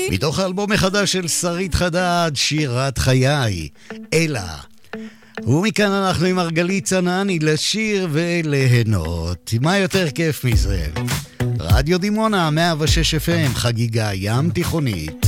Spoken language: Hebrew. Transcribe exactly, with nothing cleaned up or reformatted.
מתוך האלבום החדש של שרית חדד, שירת חיי, אלה. ומכאן אנחנו עם מרגלית צנעני לשיר וליהנות. מה יותר כיף מזה? רדיו דימונה, מאה ושש אף אם, חגיגה ים תיכונית.